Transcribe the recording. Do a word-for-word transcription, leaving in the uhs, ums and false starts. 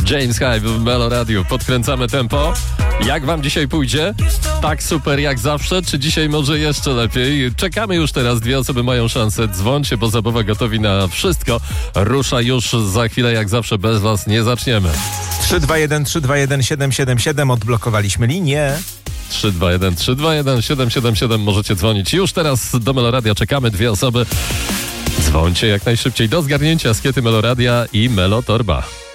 James Hype w Melo Radio. Podkręcamy tempo. Jak wam dzisiaj pójdzie? Tak super jak zawsze, czy dzisiaj może jeszcze lepiej? Czekamy już teraz, dwie osoby mają szansę. Dzwońcie, bo zabawa gotowi na wszystko. Rusza już za chwilę, jak zawsze bez was nie zaczniemy. trzy dwa jeden trzy dwa jeden siedem siedem siedem, odblokowaliśmy linię. trzy dwa jeden trzy dwa jeden siedem siedem siedem, możecie dzwonić. Już teraz do Meloradia czekamy, dwie osoby. Dzwońcie jak najszybciej do zgarnięcia Skiety Meloradia i Melo Torba.